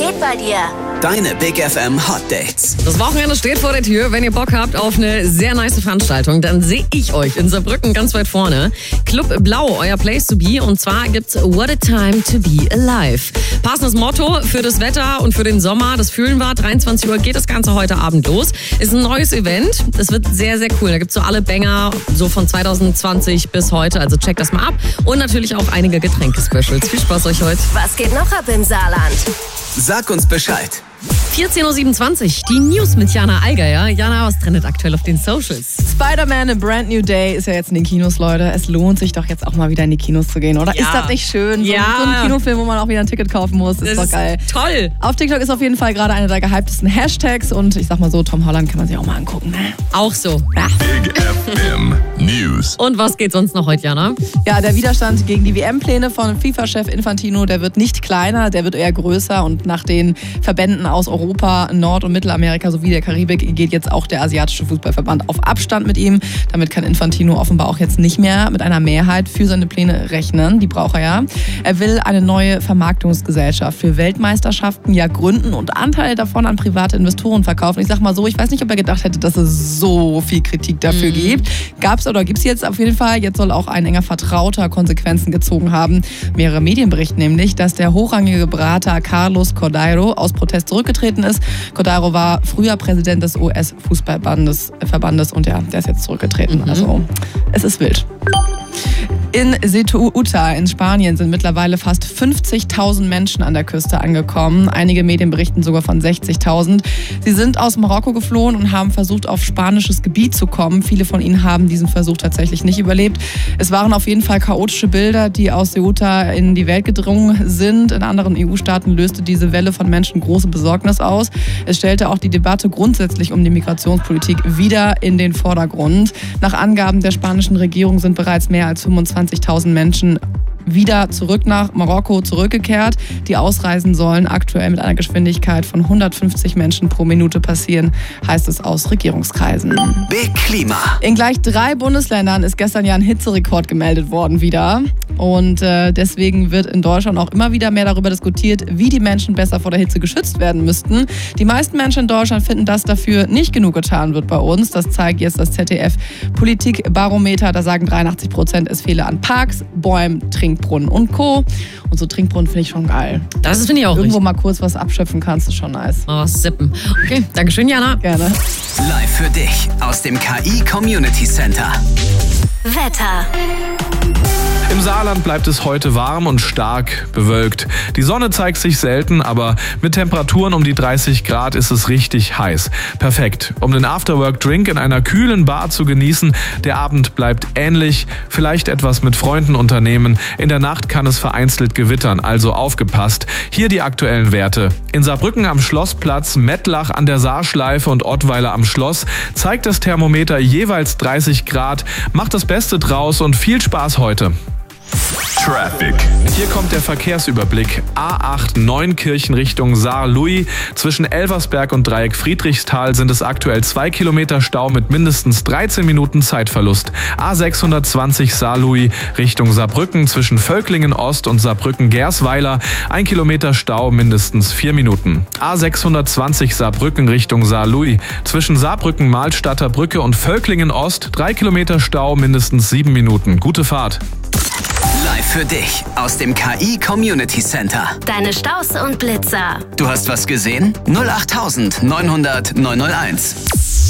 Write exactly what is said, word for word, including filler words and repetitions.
geht bei dir? Deine Big F M Hot Dates. Das Wochenende steht vor der Tür. Wenn ihr Bock habt auf eine sehr nice Veranstaltung, dann sehe ich euch in Saarbrücken ganz weit vorne. Club Blau, euer Place to be. Und zwar gibt's What a Time to be Alive. Passendes Motto für das Wetter und für den Sommer. Das fühlen wir. dreiundzwanzig Uhr geht das Ganze heute Abend los. Ist ein neues Event. Das wird sehr, sehr cool. Da gibt's so alle Banger, so von zwanzig zwanzig bis heute. Also checkt das mal ab. Und natürlich auch einige Getränke-Specials. Viel Spaß euch heute. Was geht noch ab im Saarland? Sag uns Bescheid. vierzehn Uhr siebenundzwanzig, die News mit Jana Allgeier. Jana, was trendet aktuell auf den Socials? Spider-Man A Brand New Day ist ja jetzt in den Kinos, Leute. Es lohnt sich doch jetzt auch mal wieder in die Kinos zu gehen, oder? Ja. Ist das nicht schön? So, Ja. so ein Kinofilm, wo man auch wieder ein Ticket kaufen muss. Ist Das doch geil. ist toll. Auf TikTok ist auf jeden Fall gerade einer der gehyptesten Hashtags und ich sag mal so, Tom Holland kann man sich auch mal angucken. Ne? Auch so. Ja. Big F M News. Und was geht sonst noch heute, Jana? Ja, der Widerstand gegen die W M-Pläne von FIFA-Chef Infantino, der wird nicht kleiner, der wird eher größer und nach den Verbänden aus Europa, Nord- und Mittelamerika sowie der Karibik geht jetzt auch der asiatische Fußballverband auf Abstand mit ihm. Damit kann Infantino offenbar auch jetzt nicht mehr mit einer Mehrheit für seine Pläne rechnen. Die braucht er ja. Er will eine neue Vermarktungsgesellschaft für Weltmeisterschaften ja gründen und Anteile davon an private Investoren verkaufen. Ich sag mal so, ich weiß nicht, ob er gedacht hätte, dass es so viel Kritik dafür mhm. gibt. Gab's oder gibt's jetzt auf jeden Fall. Jetzt soll auch ein enger Vertrauter Konsequenzen gezogen haben. Mehrere Medien berichten nämlich, dass der hochrangige Berater Carlos Cordeiro aus Protest zurückgetreten ist. Cordeiro war früher Präsident des U S-Fußballverbandes Verbandes und ja, der ist jetzt zurückgetreten. Mhm. Also es ist wild. In Ceuta in Spanien sind mittlerweile fast fünfzigtausend Menschen an der Küste angekommen. Einige Medien berichten sogar von sechzigtausend. Sie sind aus Marokko geflohen und haben versucht, auf spanisches Gebiet zu kommen. Viele von ihnen haben diesen Versuch tatsächlich nicht überlebt. Es waren auf jeden Fall chaotische Bilder, die aus Ceuta in die Welt gedrungen sind. In anderen E U-Staaten löste diese Welle von Menschen große Besorgnis aus. Es stellte auch die Debatte grundsätzlich um die Migrationspolitik wieder in den Vordergrund. Nach Angaben der spanischen Regierung sind bereits mehr als fünfundzwanzigtausend Menschen wieder zurück nach Marokko zurückgekehrt. Die Ausreisen sollen aktuell mit einer Geschwindigkeit von hundertfünfzig Menschen pro Minute passieren, heißt es aus Regierungskreisen. Big Klima. In gleich drei Bundesländern ist gestern ja ein Hitzerekord gemeldet worden wieder. Und äh, deswegen wird in Deutschland auch immer wieder mehr darüber diskutiert, wie die Menschen besser vor der Hitze geschützt werden müssten. Die meisten Menschen in Deutschland finden, dass dafür nicht genug getan wird bei uns. Das zeigt jetzt das Z D F-Politikbarometer. Da sagen dreiundachtzig Prozent, es fehle an Parks, Bäumen, Trinkbrunnen und Co. Und so Trinkbrunnen finde ich schon geil. Das finde ich auch Irgendwo richtig. mal kurz was abschöpfen kannst, ist schon nice. Oh, sippen. Okay, Dankeschön, Jana. Gerne. Live für dich aus dem K I Community Center. Wetter. Im Saarland bleibt es heute warm und stark bewölkt. Die Sonne zeigt sich selten, aber mit Temperaturen um die dreißig Grad ist es richtig heiß. Perfekt, um den Afterwork-Drink in einer kühlen Bar zu genießen. Der Abend bleibt ähnlich, vielleicht etwas mit Freunden unternehmen. In der Nacht kann es vereinzelt gewittern, also aufgepasst. Hier die aktuellen Werte. In Saarbrücken am Schlossplatz, Mettlach an der Saarschleife und Ottweiler am Schloss zeigt das Thermometer jeweils dreißig Grad. Macht das Beste draus und viel Spaß heute. Traffic. Hier kommt der Verkehrsüberblick. A acht Neunkirchen Richtung Saar-Louis. Zwischen Elversberg und Dreieck Friedrichsthal sind es aktuell zwei Kilometer Stau mit mindestens dreizehn Minuten Zeitverlust. A sechshundertzwanzig Saar-Louis Richtung Saarbrücken zwischen Völklingen Ost und Saarbrücken-Gersweiler. Ein Kilometer Stau, mindestens vier Minuten. A sechshundertzwanzig Saarbrücken Richtung Saar-Louis. Zwischen Saarbrücken-Mahlstadter Brücke und Völklingen Ost. Drei Kilometer Stau, mindestens sieben Minuten. Gute Fahrt. Live für dich aus dem K I Community Center. Deine Staus und Blitzer. Du hast was gesehen? null acht neunhundert neunhunderteins.